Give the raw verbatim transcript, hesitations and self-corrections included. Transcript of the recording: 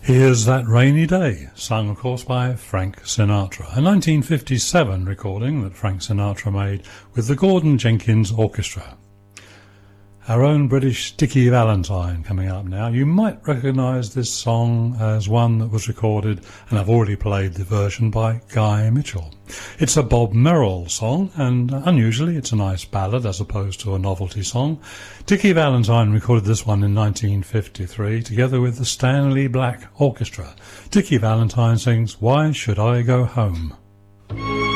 Here's That Rainy Day, sung of course by Frank Sinatra, a nineteen fifty-seven recording that Frank Sinatra made with the Gordon Jenkins Orchestra. Our own British Dickie Valentine coming up now. You might recognise this song as one that was recorded, and I've already played the version, by Guy Mitchell. It's a Bob Merrill song, and unusually it's a nice ballad as opposed to a novelty song. Dickie Valentine recorded this one in nineteen fifty-three together with the Stanley Black Orchestra. Dickie Valentine sings Why Should I Go Home?